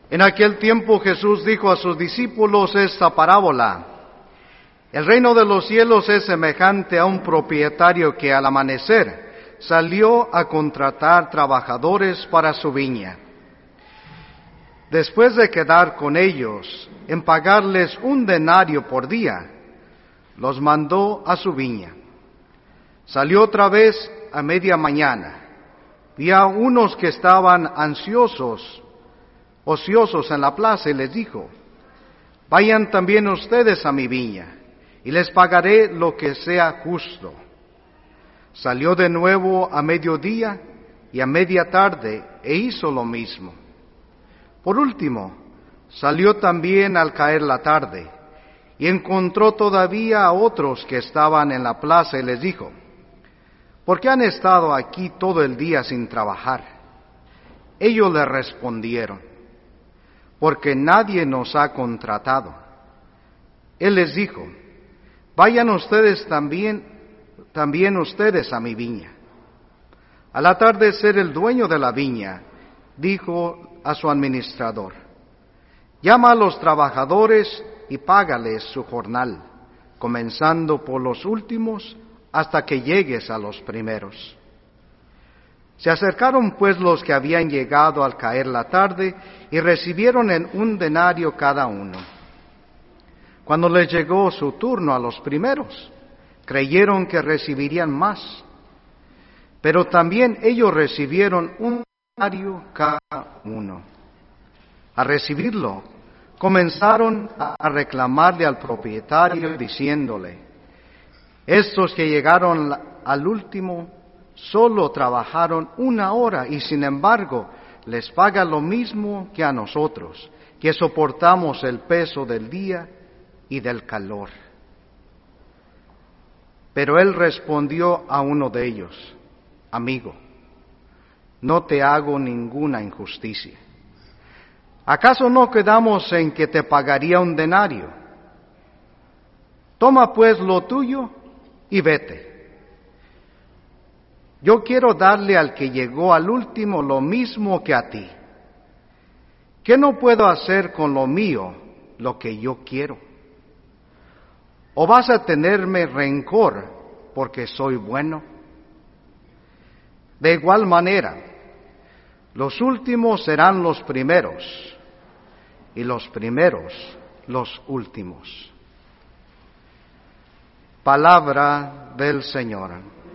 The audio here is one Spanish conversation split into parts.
En aquel tiempo Jesús dijo a sus discípulos esta parábola: El reino de los cielos es semejante a un propietario que al amanecer salió a contratar trabajadores para su viña. Después de quedar con ellos en pagarles 1 denario por día, los mandó a su viña. Salió otra vez a media mañana. Vi a unos que estaban ociosos en la plaza y les dijo: Vayan también ustedes a mi viña y les pagaré lo que sea justo. Salió de nuevo a mediodía y a media tarde e hizo lo mismo. Por último, salió también al caer la tarde y encontró todavía a otros que estaban en la plaza y les dijo: ¿Por qué han estado aquí todo el día sin trabajar? Ellos le respondieron: Porque nadie nos ha contratado. Él les dijo: Vayan ustedes también ustedes a mi viña. Al atardecer, el dueño de la viña dijo a su administrador: Llama a los trabajadores y págales su jornal, comenzando por los últimos hasta que llegues a los primeros. Se acercaron pues los que habían llegado al caer la tarde y recibieron en 1 denario cada uno. Cuando les llegó su turno a los primeros, creyeron que recibirían más, pero también ellos recibieron 1 denario cada uno. Al recibirlo, comenzaron a reclamarle al propietario diciéndole: Estos que llegaron al último solo trabajaron 1 hora y sin embargo les paga lo mismo que a nosotros, que soportamos el peso del día y del calor. Pero él respondió a uno de ellos: Amigo, no te hago ninguna injusticia. ¿Acaso no quedamos en que te pagaría 1 denario? Toma pues lo tuyo y vete. Yo quiero darle al que llegó al último lo mismo que a ti. ¿Qué no puedo hacer con lo mío lo que yo quiero? ¿O vas a tenerme rencor porque soy bueno? De igual manera, los últimos serán los primeros y los primeros los últimos. Palabra del Señor.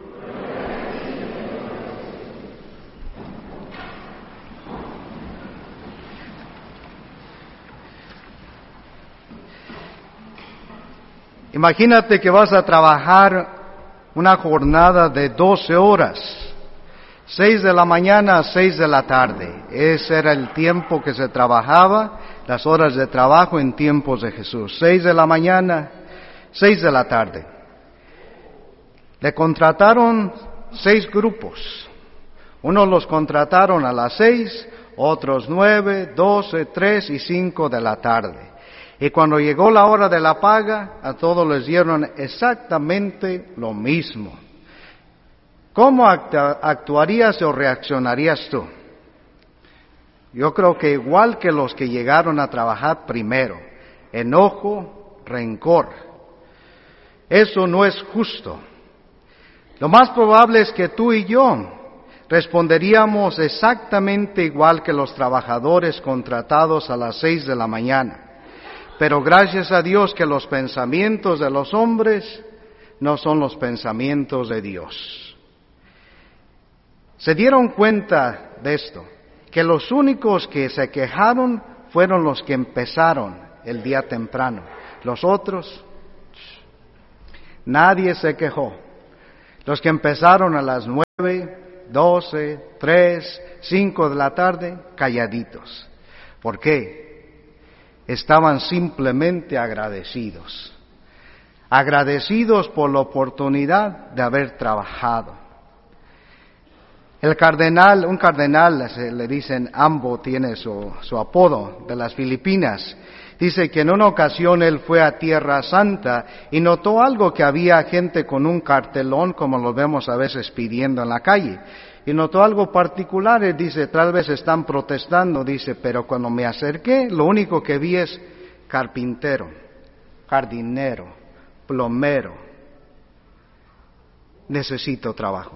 Imagínate que vas a trabajar una jornada de 12 horas. 6 de la mañana a 6 de la tarde. Ese era el tiempo que se trabajaba, las horas de trabajo en tiempos de Jesús. 6 de la mañana, 6 de la tarde. Le contrataron 6 grupos. Unos los contrataron a las 6, otros 9, 12, 3 y 5 de la tarde. Y cuando llegó la hora de la paga, a todos les dieron exactamente lo mismo. ¿Cómo actuarías o reaccionarías tú? Yo creo que igual que los que llegaron a trabajar primero, enojo, rencor. Eso no es justo. Lo más probable es que tú y yo responderíamos exactamente igual que los trabajadores contratados a las 6 de la mañana. Pero gracias a Dios que los pensamientos de los hombres no son los pensamientos de Dios. Se dieron cuenta de esto, que los únicos que se quejaron fueron los que empezaron el día temprano. Los otros, nadie se quejó. Los que empezaron a las 9, 12, 3, 5 de la tarde, calladitos. ¿Por qué? Estaban simplemente agradecidos. Agradecidos por la oportunidad de haber trabajado. Un cardenal, le dicen Ambo, tiene su apodo de las Filipinas. Dice que en una ocasión él fue a Tierra Santa y notó algo, que había gente con un cartelón, como lo vemos a veces pidiendo en la calle. y notó algo particular. Él dice, tal vez están protestando, dice, pero cuando me acerqué, lo único que vi es carpintero, jardinero, plomero. Necesito trabajo.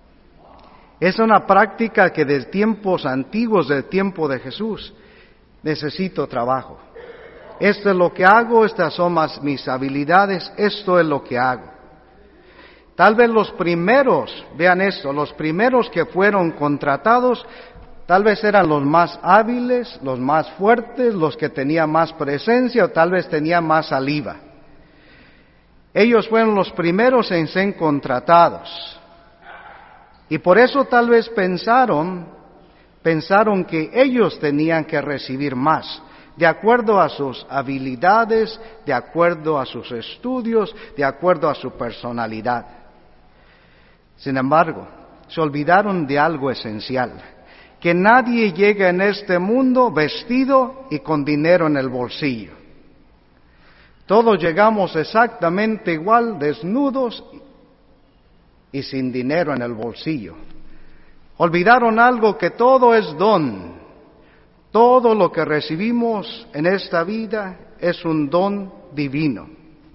Es una práctica que de tiempos antiguos, del tiempo de Jesús, necesito trabajo. Esto es lo que hago, estas son mis habilidades, esto es lo que hago. Tal vez los primeros, vean esto, los primeros que fueron contratados, tal vez eran los más hábiles, los más fuertes, los que tenían más presencia o tal vez tenían más saliva. Ellos fueron los primeros en ser contratados. Y por eso tal vez pensaron que ellos tenían que recibir más, de acuerdo a sus habilidades, de acuerdo a sus estudios, de acuerdo a su personalidad. Sin embargo, se olvidaron de algo esencial, que nadie llega en este mundo vestido y con dinero en el bolsillo. Todos llegamos exactamente igual, desnudos y sin dinero en el bolsillo. Olvidaron algo, que todo es don. Todo lo que recibimos en esta vida es un don divino.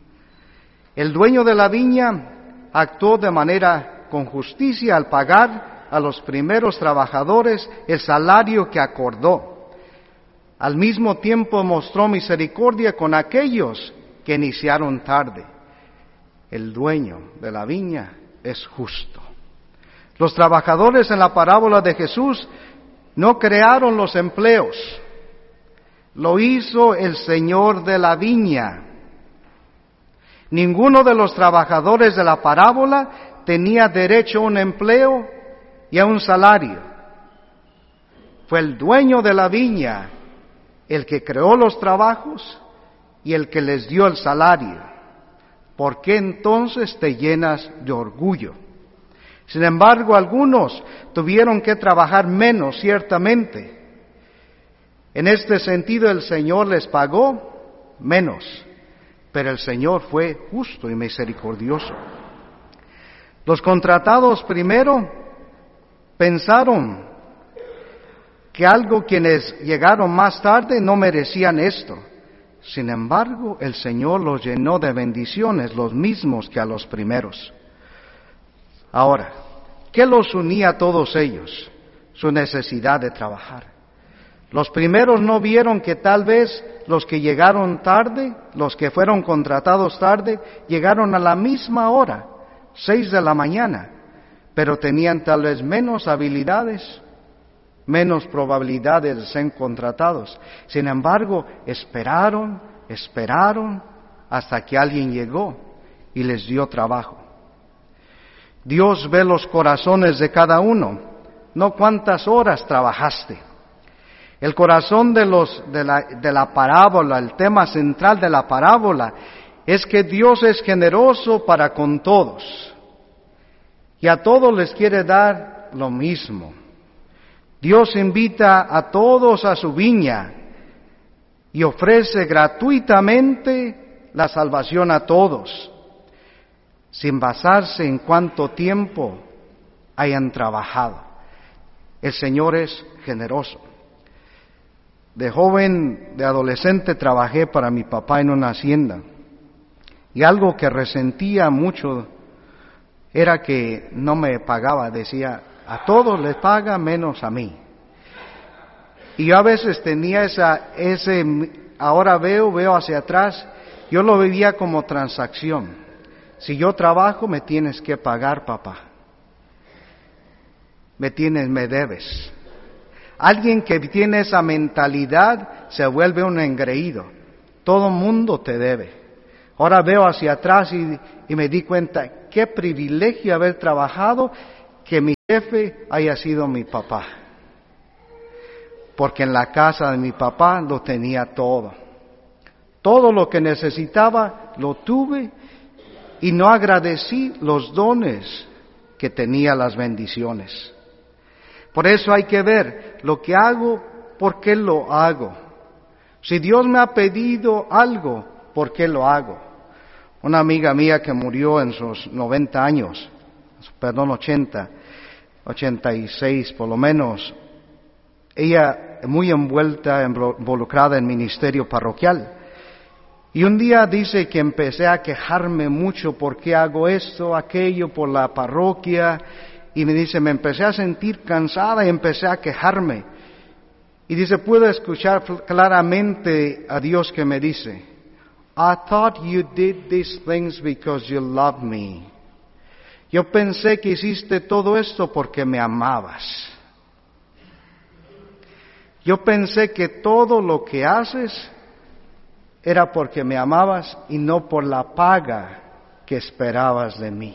El dueño de la viña actuó de manera con justicia al pagar a los primeros trabajadores el salario que acordó. Al mismo tiempo mostró misericordia con aquellos que iniciaron tarde. El dueño de la viña es justo. Los trabajadores en la parábola de Jesús no crearon los empleos, lo hizo el Señor de la viña. Ninguno de los trabajadores de la parábola tenía derecho a un empleo y a un salario. Fue el dueño de la viña el que creó los trabajos y el que les dio el salario. ¿Por qué entonces te llenas de orgullo? Sin embargo, algunos tuvieron que trabajar menos, ciertamente. En este sentido, el Señor les pagó menos, pero el Señor fue justo y misericordioso. Los contratados primero pensaron que quienes llegaron más tarde no merecían esto. Sin embargo, el Señor los llenó de bendiciones, los mismos que a los primeros. Ahora, ¿qué los unía a todos ellos? Su necesidad de trabajar. Los primeros no vieron que tal vez los que llegaron tarde, los que fueron contratados tarde, llegaron a la misma hora, 6 de la mañana, pero tenían tal vez menos habilidades, menos probabilidades de ser contratados. Sin embargo, esperaron hasta que alguien llegó y les dio trabajo. Dios ve los corazones de cada uno, no cuántas horas trabajaste. El corazón de la parábola, el tema central de la parábola, es que Dios es generoso para con todos y a todos les quiere dar lo mismo. Dios invita a todos a su viña y ofrece gratuitamente la salvación a todos, sin basarse en cuánto tiempo hayan trabajado. El Señor es generoso. De joven, de adolescente, trabajé para mi papá en una hacienda. Y algo que resentía mucho era que no me pagaba. Decía, a todos les paga menos a mí. Y yo a veces tenía ahora veo hacia atrás, yo lo vivía como transacción. Si yo trabajo, me tienes que pagar, papá. Me debes. Alguien que tiene esa mentalidad se vuelve un engreído. Todo mundo te debe. Ahora veo hacia atrás y me di cuenta, qué privilegio haber trabajado, que mi jefe haya sido mi papá. Porque en la casa de mi papá lo tenía todo. Todo lo que necesitaba lo tuve y no agradecí los dones que tenía, las bendiciones. Por eso hay que ver lo que hago, ¿por qué lo hago? Si Dios me ha pedido algo, ¿por qué lo hago? Una amiga mía que murió en sus 80, 86 por lo menos, ella muy envuelta, involucrada en ministerio parroquial. Y un día dice que empecé a quejarme mucho por qué hago esto, aquello, por la parroquia. Y me dice, me empecé a sentir cansada y empecé a quejarme. Y dice, puedo escuchar claramente a Dios que me dice, I thought you did these things because you love me. Yo pensé que hiciste todo esto porque me amabas. Yo pensé que todo lo que haces era porque me amabas y no por la paga que esperabas de mí.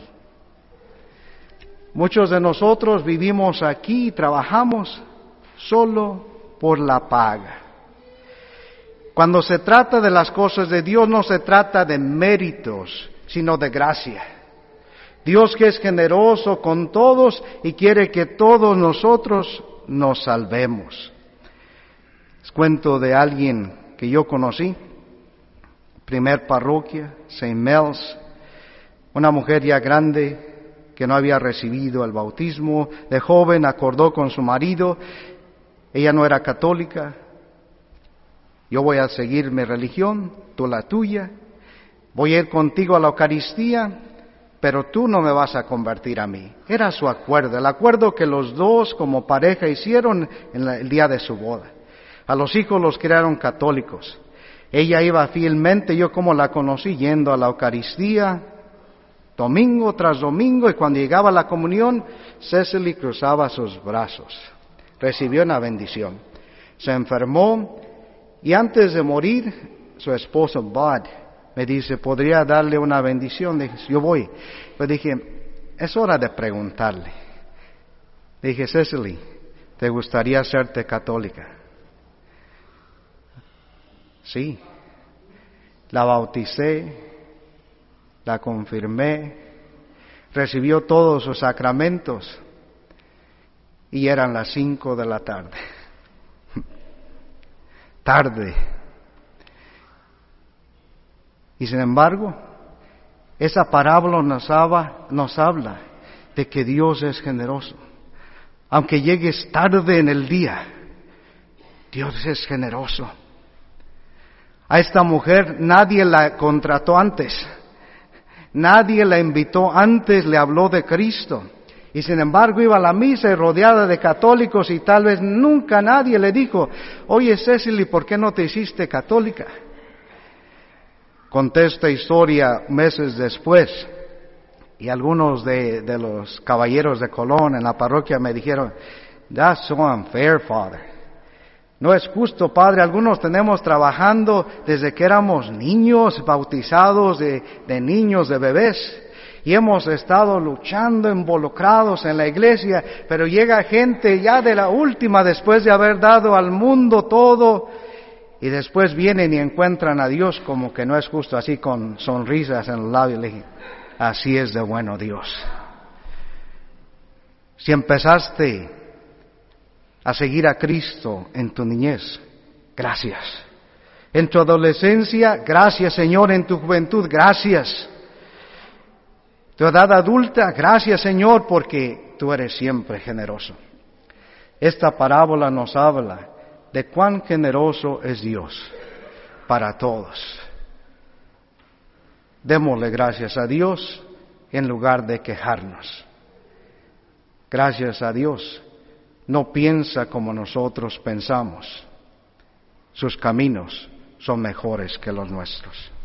Muchos de nosotros vivimos aquí y trabajamos solo por la paga. Cuando se trata de las cosas de Dios, no se trata de méritos, sino de gracia. Dios, que es generoso con todos y quiere que todos nosotros nos salvemos. Les cuento de alguien que yo conocí, primer parroquia, St. Mel's, una mujer ya grande que no había recibido el bautismo. De joven acordó con su marido, ella no era católica, yo voy a seguir mi religión, tú la tuya, voy a ir contigo a la Eucaristía, pero tú no me vas a convertir a mí. Era su acuerdo, el acuerdo que los dos como pareja hicieron en el día de su boda. A los hijos los crearon católicos. Ella iba fielmente, yo como la conocí, yendo a la Eucaristía, domingo tras domingo, y cuando llegaba la comunión, Cecily cruzaba sus brazos. Recibió una bendición. Se enfermó, y antes de morir, su esposo Bud me dice, ¿podría darle una bendición? Dije, yo voy. Pero dije, es hora de preguntarle. Dije, Cecily, ¿te gustaría hacerte católica? Sí. La bauticé, la confirmé, recibió todos sus sacramentos y eran las 5 de la tarde. Tarde. Y sin embargo, esa parábola nos habla de que Dios es generoso. Aunque llegues tarde en el día, Dios es generoso. A esta mujer nadie la contrató antes, nadie la invitó antes, le habló de Cristo. Y sin embargo iba a la misa y rodeada de católicos y tal vez nunca nadie le dijo, oye Cecily, ¿por qué no te hiciste católica? Conté esta historia meses después y algunos de los caballeros de Colón en la parroquia me dijeron, that's so unfair, Father. No es justo, Padre. Algunos tenemos trabajando desde que éramos niños, bautizados de niños, de bebés. Y hemos estado luchando, involucrados en la iglesia. Pero llega gente ya de la última, después de haber dado al mundo todo. Y después vienen y encuentran a Dios como que no es justo, así con sonrisas en los labios. Le dije, así es de bueno Dios. Si empezaste a seguir a Cristo en tu niñez, gracias. En tu adolescencia, gracias Señor. En tu juventud, gracias. Tu edad adulta, gracias Señor, porque tú eres siempre generoso. Esta parábola nos habla de cuán generoso es Dios para todos. Démosle gracias a Dios en lugar de quejarnos. Gracias a Dios. No piensa como nosotros pensamos. Sus caminos son mejores que los nuestros.